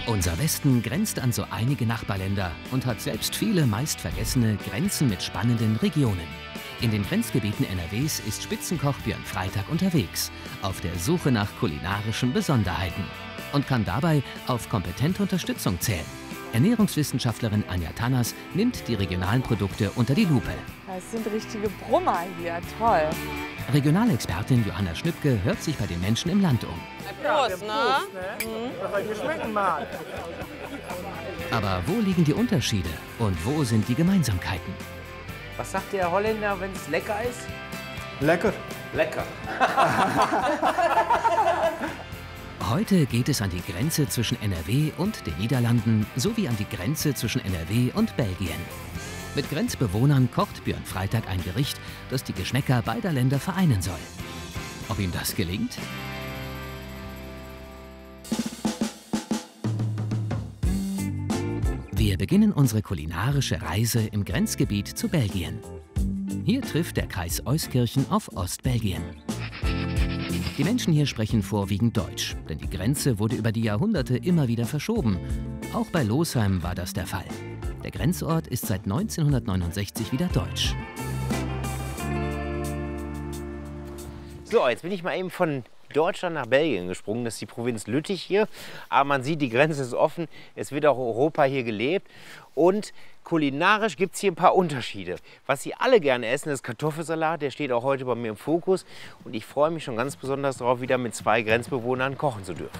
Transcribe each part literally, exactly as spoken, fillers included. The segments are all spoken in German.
Unser Westen grenzt an so einige Nachbarländer und hat selbst viele meist vergessene Grenzen mit spannenden Regionen. In den Grenzgebieten N R Ws ist Spitzenkoch Björn Freitag unterwegs, auf der Suche nach kulinarischen Besonderheiten und kann dabei auf kompetente Unterstützung zählen. Ernährungswissenschaftlerin Anja Tannas nimmt die regionalen Produkte unter die Lupe. Das sind richtige Brummer hier, toll. Regionalexpertin Johanna Schnüppke hört sich bei den Menschen im Land um. Prost, ne? Mhm. Was euch geschmecken mag. Aber wo liegen die Unterschiede und wo sind die Gemeinsamkeiten? Was sagt der Holländer, wenn es lecker ist? Lecker. Lecker. Heute geht es an die Grenze zwischen N R W und den Niederlanden sowie an die Grenze zwischen N R W und Belgien. Mit Grenzbewohnern kocht Björn Freitag ein Gericht, das die Geschmäcker beider Länder vereinen soll. Ob ihm das gelingt? Wir beginnen unsere kulinarische Reise im Grenzgebiet zu Belgien. Hier trifft der Kreis Euskirchen auf Ostbelgien. Die Menschen hier sprechen vorwiegend Deutsch, denn die Grenze wurde über die Jahrhunderte immer wieder verschoben. Auch bei Losheim war das der Fall. Der Grenzort ist seit neunzehnhundertneunundsechzig wieder deutsch. So, jetzt bin ich mal eben von Deutschland nach Belgien gesprungen. Das ist die Provinz Lüttich hier. Aber man sieht, die Grenze ist offen. Es wird auch Europa hier gelebt. Und kulinarisch gibt es hier ein paar Unterschiede. Was Sie alle gerne essen, ist Kartoffelsalat. Der steht auch heute bei mir im Fokus. Und ich freue mich schon ganz besonders darauf, wieder mit zwei Grenzbewohnern kochen zu dürfen.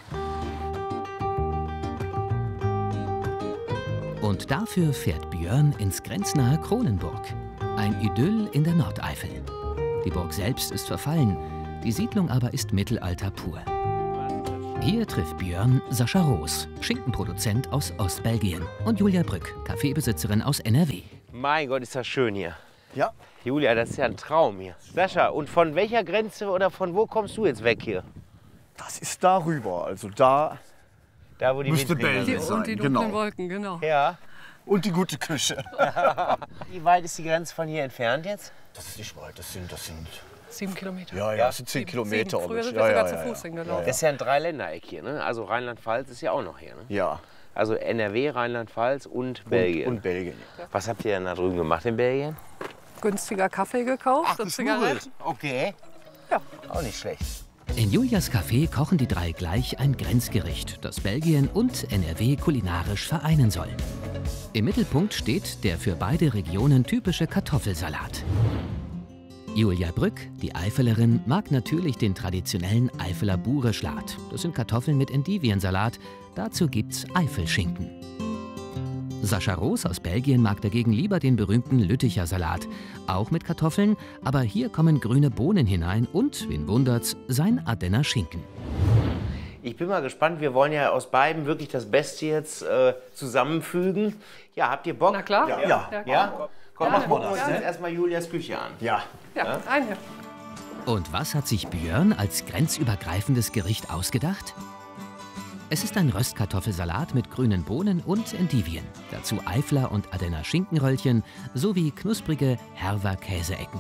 Und dafür fährt Björn ins grenznahe Kronenburg. Ein Idyll in der Nordeifel. Die Burg selbst ist verfallen, die Siedlung aber ist Mittelalter pur. Hier trifft Björn Sascha Roos, Schinkenproduzent aus Ostbelgien, und Julia Brück, Kaffeebesitzerin aus N R W. Mein Gott, ist das schön hier. Ja. Julia, das ist ja ein Traum hier. Sascha, und von welcher Grenze oder von wo kommst du jetzt weg hier? Das ist darüber, also da Da, wo die müsste Mitbringer Belgien sind. sein. Und die dunklen Genau. Wolken, genau. Ja. Und die gute Küche. Wie weit ist die Grenze von hier entfernt jetzt? Das ist nicht weit, das sind, das sind, Sieben Kilometer. ja, ja, das sind zehn Sieben, Kilometer. sieben. Früher oder sind so. wir ja, sogar ja, zu ja, Fuß ja. hingelaufen. Das ist ja ein Dreiländereck hier, ne? Also Rheinland-Pfalz ist ja auch noch hier, ne? Ja, Also N R W, Rheinland-Pfalz und Belgien. und, und Belgien. Was habt ihr denn da drüben gemacht in Belgien? Günstiger Kaffee gekauft und Zigaretten. Okay. Ja. Auch nicht schlecht. In Julias Café kochen die drei gleich ein Grenzgericht, das Belgien und N R W kulinarisch vereinen soll. Im Mittelpunkt steht der für beide Regionen typische Kartoffelsalat. Julia Brück, die Eifelerin, mag natürlich den traditionellen Eifeler Bureschlat. Das sind Kartoffeln mit Endiviensalat. Dazu gibt's Eifelschinken. Sascha Roos aus Belgien mag dagegen lieber den berühmten Lütticher Salat. Auch mit Kartoffeln, aber hier kommen grüne Bohnen hinein und, wen wundert's, sein Ardenner Schinken. Ich bin mal gespannt. Wir wollen ja aus beiden wirklich das Beste jetzt äh, zusammenfügen. Ja, habt ihr Bock? Na klar. Ja. Ja. Ja? Komm, Ja, machen wir uns gerne. jetzt erstmal Julias Küche an. Ja. Ja, ein hier. Und was hat sich Björn als grenzübergreifendes Gericht ausgedacht? Es ist ein Röstkartoffelsalat mit grünen Bohnen und Endivien. Dazu Eifler und Ardenner Schinkenröllchen sowie knusprige Herwer Käseecken.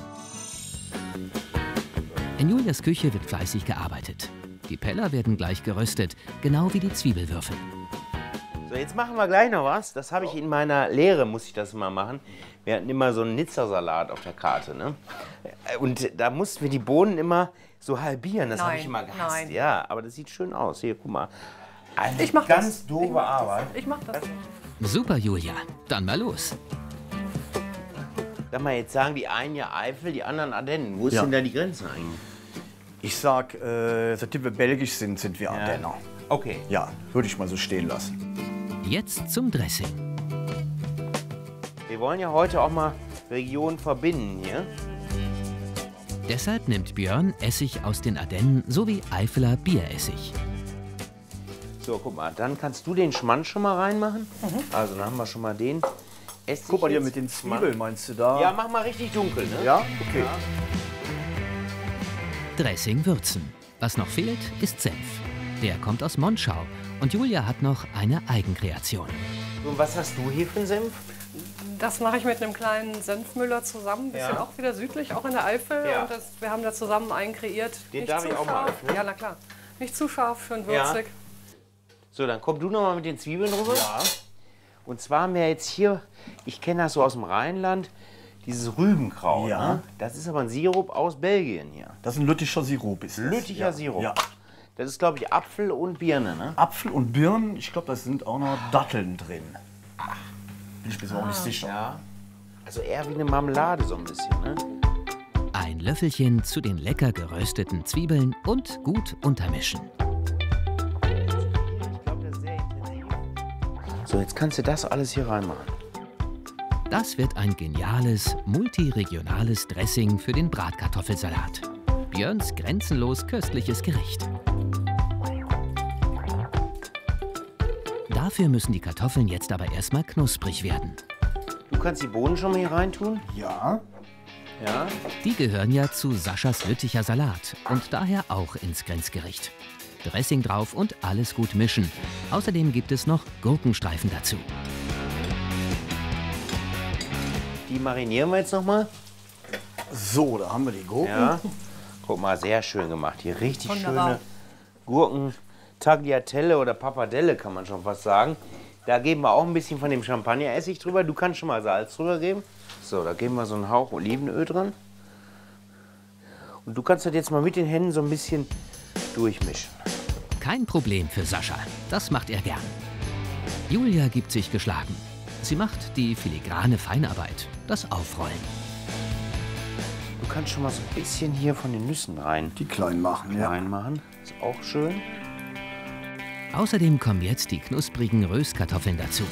In Julias Küche wird fleißig gearbeitet. Die Peller werden gleich geröstet, genau wie die Zwiebelwürfel. So, jetzt machen wir gleich noch was. Das habe ich in meiner Lehre, muss ich das mal machen. Wir hatten immer so einen Nizza-Salat auf der Karte, ne? Und da mussten wir die Bohnen immer so halbieren. Das habe Nein, ich immer gehasst. nein. Ja, aber das sieht schön aus. Hier, guck mal. Eine Ich mach ganz das. doofe Ich mach Arbeit. Ich mach das. Super, Julia. Dann mal los. Sag mal, jetzt sagen die einen ja Eifel, die anderen Ardennen. Wo ist Ja. denn da die Grenze eigentlich? Ich sag, äh, seitdem wir belgisch sind, sind wir Ardenner. Okay. Ja, würde ich mal so stehen lassen. Jetzt zum Dressing. Wir wollen ja heute auch mal Regionen verbinden hier. Deshalb nimmt Björn Essig aus den Ardennen sowie Eifeler Bieressig. So, guck mal, dann kannst du den Schmand schon mal reinmachen. Also, dann haben wir schon mal den. Essig Guck mal hier jetzt. mit den Zwiebeln, meinst du da? Ja, mach mal richtig dunkel, ne? Ja? Okay. Dressing würzen. Was noch fehlt, ist Senf. Der kommt aus Monschau und Julia hat noch eine Eigenkreation. Und was hast du hier für einen Senf? Das mache ich mit einem kleinen Senfmüller zusammen. Ein bisschen Ja. auch wieder südlich, auch in der Eifel. Ja. Und das, wir haben da zusammen einen kreiert. Den Nicht darf zu ich auch mal scharf. öffnen? Ja, na klar. Nicht zu scharf, schön Ja. würzig. So, dann komm du noch mal mit den Zwiebeln rüber. Ja. Und zwar haben wir jetzt hier, ich kenne das so aus dem Rheinland, dieses Rübenkraut. Ja. Ne? Das ist aber ein Sirup aus Belgien hier. Das ist ein Lütticher Sirup. Ist das. Lütticher ja. Sirup. Ja. Das ist, glaube ich, Apfel und Birne, ne? Apfel und Birnen, ich glaube, da sind auch noch Datteln drin. Bin ich mir so auch nicht sicher. Ja. Also eher wie eine Marmelade so ein bisschen, ne? Ein Löffelchen zu den lecker gerösteten Zwiebeln und gut untermischen. Ich glaube, das ist sehr intensiv. So, jetzt kannst du das alles hier reinmachen. Das wird ein geniales, multiregionales Dressing für den Bratkartoffelsalat. Björns grenzenlos köstliches Gericht. Dafür müssen die Kartoffeln jetzt aber erstmal knusprig werden. Du kannst die Bohnen schon mal hier reintun. Ja. Ja. Die gehören ja zu Saschas Lütticher Salat und daher auch ins Grenzgericht. Dressing drauf und alles gut mischen. Außerdem gibt es noch Gurkenstreifen dazu. Die marinieren wir jetzt noch mal. So, da haben wir die Gurken. Ja. Guck mal, sehr schön gemacht. Hier richtig Wunderbar. schöne Gurken, Tagliatelle oder Pappardelle kann man schon fast sagen. Da geben wir auch ein bisschen von dem Champagneressig drüber. Du kannst schon mal Salz drüber geben. So, da geben wir so einen Hauch Olivenöl dran. Und du kannst das jetzt mal mit den Händen so ein bisschen durchmischen. Kein Problem für Sascha. Das macht er gern. Julia gibt sich geschlagen. Sie macht die filigrane Feinarbeit, das Aufrollen. Du kannst schon mal so ein bisschen hier von den Nüssen rein, Die klein machen, ja. reinmachen. Ist auch schön. Außerdem kommen jetzt die knusprigen Röstkartoffeln dazu.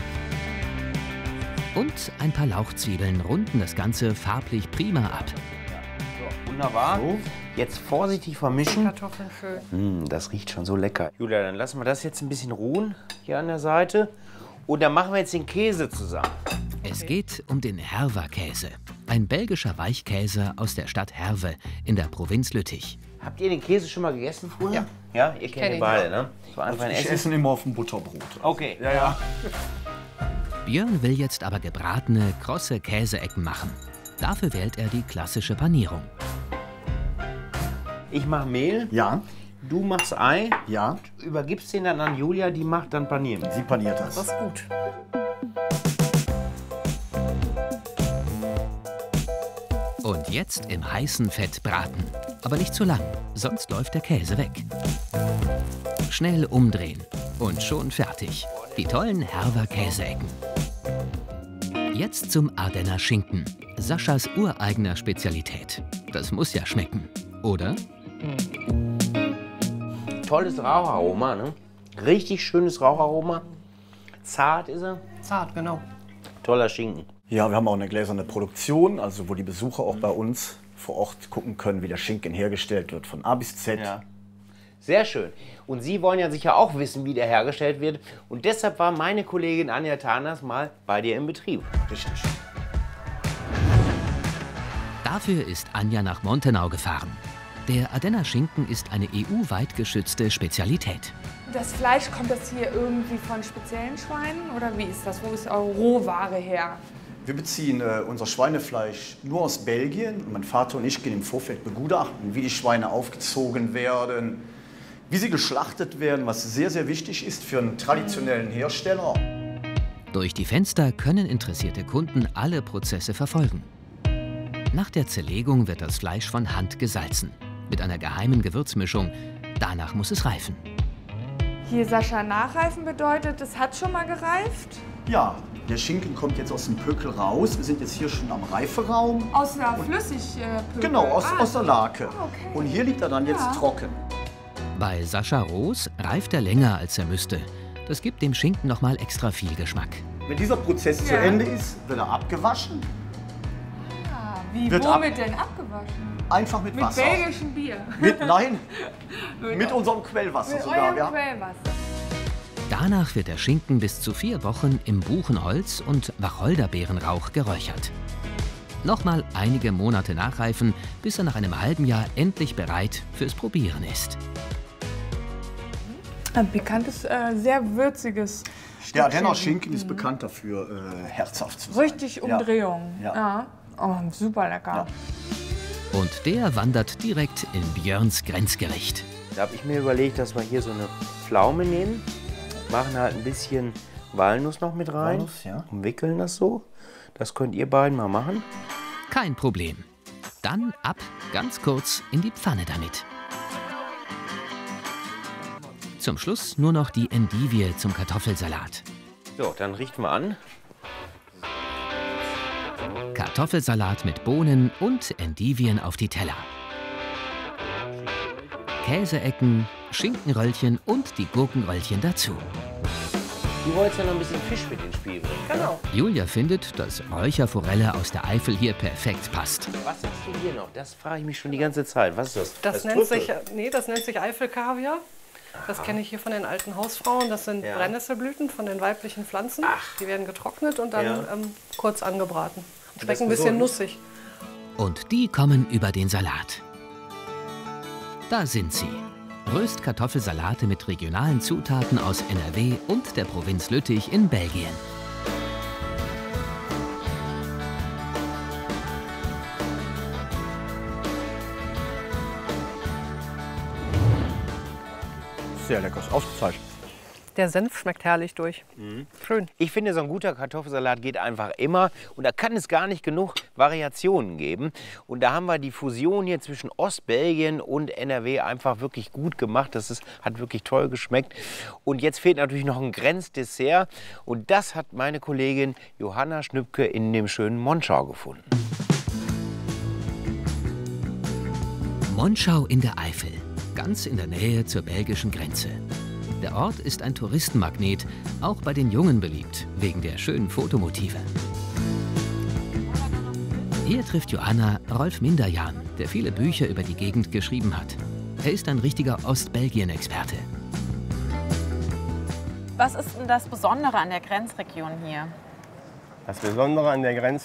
Und ein paar Lauchzwiebeln runden das Ganze farblich prima ab. So, wunderbar. So. Jetzt vorsichtig vermischen. Kartoffeln schön. Mm, das riecht schon so lecker. Julia, dann lassen wir das jetzt ein bisschen ruhen hier an der Seite. Und dann machen wir jetzt den Käse zusammen. Es geht um den Herwa-Käse. Ein belgischer Weichkäse aus der Stadt Herve in der Provinz Lüttich. Habt ihr den Käse schon mal gegessen früher? Ja. Ja, ihr kennt kenn ihn ihn, beide, ja. ne? So einfach ein Ich Essen. esse immer auf dem Butterbrot. Okay. Ja, ja. Björn will jetzt aber gebratene, krosse Käseecken machen. Dafür wählt er die klassische Panierung. Ich mache Mehl, Ja, du machst Ei, ja. übergibst den dann an Julia, die macht dann Panieren. Sie paniert das. Das ist gut. Und jetzt im heißen Fett braten. Aber nicht zu lang, sonst läuft der Käse weg. Schnell umdrehen und schon fertig. Die tollen Herwer Käseecken. Jetzt zum Ardenner Schinken. Saschas ureigener Spezialität. Das muss ja schmecken, oder? Tolles Raucharoma, ne? Richtig schönes Raucharoma. Zart ist er. Zart, genau. Toller Schinken. Ja, wir haben auch eine gläserne Produktion, also wo die Besucher auch bei uns vor Ort gucken können, wie der Schinken hergestellt wird, von A bis Z. Ja. Sehr schön. Und Sie wollen ja sicher auch wissen, wie der hergestellt wird. Und deshalb war meine Kollegin Anja Tarnas mal bei dir im Betrieb. Richtig. Dafür ist Anja nach Montenau gefahren. Der Ardenner Schinken ist eine E U-weit geschützte Spezialität. Das Fleisch, kommt das hier irgendwie von speziellen Schweinen oder wie ist das? Wo ist eure Rohware her? Wir beziehen äh, unser Schweinefleisch nur aus Belgien. Und mein Vater und ich gehen im Vorfeld begutachten, wie die Schweine aufgezogen werden, wie sie geschlachtet werden, was sehr, sehr wichtig ist für einen traditionellen Hersteller. Durch die Fenster können interessierte Kunden alle Prozesse verfolgen. Nach der Zerlegung wird das Fleisch von Hand gesalzen. Mit einer geheimen Gewürzmischung. Danach muss es reifen. Hier Sascha nachreifen bedeutet, es hat schon mal gereift? Ja, der Schinken kommt jetzt aus dem Pökel raus. Wir sind jetzt hier schon am Reiferaum. Aus der Flüssigpökel? Genau, aus, ah, aus der Lake. okay. Und hier liegt er dann jetzt Ja. trocken. Bei Sascha Roos reift er länger, als er müsste. Das gibt dem Schinken noch mal extra viel Geschmack. Wenn dieser Prozess zu Ja. Ende ist, wird er abgewaschen. Ah, wie, Wird womit denn abgewaschen? Einfach mit, Mit Wasser. belgischem Bier? Mit, nein, mit unserem Quellwasser Mit sogar. eurem Ja. Quellwasser? Danach wird der Schinken bis zu vier Wochen im Buchenholz und Wacholderbeerenrauch geräuchert. Nochmal einige Monate nachreifen, bis er nach einem halben Jahr endlich bereit fürs Probieren ist. Ein pikantes, äh, sehr würziges Der Stück Ardenner Schinken. Schinken ist bekannt dafür, äh, herzhaft zu sein. Richtig Umdrehung. Ja. Ja. Oh, super lecker. Ja. Und der wandert direkt in Björns Grenzgericht. Da habe ich mir überlegt, dass wir hier so eine Pflaume nehmen. machen halt ein bisschen Walnuss noch mit rein. Walnuss, ja. Umwickeln das so. Das könnt ihr beiden mal machen. Kein Problem. Dann ab, ganz kurz, in die Pfanne damit. Zum Schluss nur noch die Endivie zum Kartoffelsalat. So, dann richten wir an. Kartoffelsalat mit Bohnen und Endivien auf die Teller. Käseecken, Schinkenröllchen und die Gurkenröllchen dazu. Du wolltest ja noch ein bisschen Fisch mit ins Spiel bringen. Genau. Julia findet, dass Räucherforelle aus der Eifel hier perfekt passt. Was hast du hier noch? Das frage ich mich schon die ganze Zeit. Was ist das? Das, das nennt Trüffel. sich, nee, das nennt sich Eifelkaviar. Das kenne ich hier von den alten Hausfrauen. Das sind Ja. Brennnesselblüten von den weiblichen Pflanzen. Ach. Die werden getrocknet und dann Ja. ähm, kurz angebraten. das Schmecken ein bisschen gesund? nussig. Und die kommen über den Salat. Da sind sie. Röstkartoffelsalate mit regionalen Zutaten aus N R W und der Provinz Lüttich in Belgien. Sehr lecker, ausgezeichnet. Der Senf schmeckt herrlich durch. Schön. Ich finde, so ein guter Kartoffelsalat geht einfach immer. Und da kann es gar nicht genug Variationen geben. Und da haben wir die Fusion hier zwischen Ostbelgien und N R W einfach wirklich gut gemacht. Das ist, hat wirklich toll geschmeckt. Und jetzt fehlt natürlich noch ein Grenzdessert. Und das hat meine Kollegin Johanna Schnüppke in dem schönen Monschau gefunden. Monschau in der Eifel, ganz in der Nähe zur belgischen Grenze. Der Ort ist ein Touristenmagnet, auch bei den Jungen beliebt, wegen der schönen Fotomotive. Hier trifft Johanna Rolf Minderjahn, der viele Bücher über die Gegend geschrieben hat. Er ist ein richtiger Ostbelgien-Experte. Was ist denn das Besondere an der Grenzregion hier? Das Besondere an der Grenz